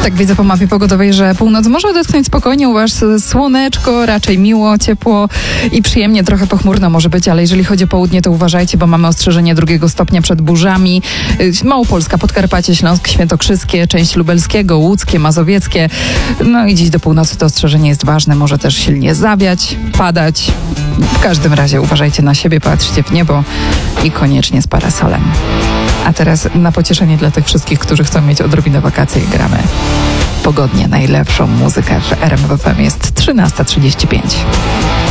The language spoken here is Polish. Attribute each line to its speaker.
Speaker 1: Tak widzę po mapie pogodowej, że północ może odetchnąć spokojnie. U was słoneczko, raczej miło, ciepło i przyjemnie. Trochę pochmurno może być, ale jeżeli chodzi o południe, to uważajcie, bo mamy ostrzeżenie 2 stopnia przed burzami. Małopolska, Podkarpacie, Śląsk, Świętokrzyskie, część Lubelskiego, Łódzkie, Mazowieckie. No i dziś do północy to ostrzeżenie jest ważne. Może też silnie zawiać, padać. W każdym razie uważajcie na siebie, patrzcie w niebo i koniecznie z parasolem. A teraz na pocieszenie dla tych wszystkich, którzy chcą mieć odrobinę wakacji, gramy pogodnie najlepszą muzykę w RMF FM. Jest 13:35.